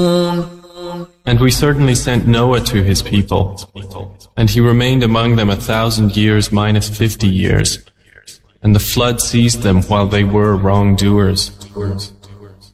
And we certainly sent Noah to his people, and he remained among them 1,000 years minus 50 years, and the flood seized them while they were wrongdoers.